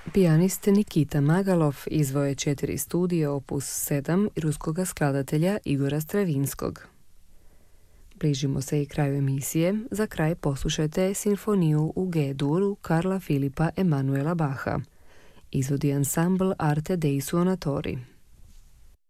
Pijanist Nikita Magalov izveo je 4 studije opus 7 ruskoga skladatelja Igora Stravinskog. Bližimo se i kraju emisije. Za kraj poslušajte simfoniju u G-duru Karla Filipa Emanuela Bacha. Izvodi ansambl Arte dei Suonatori.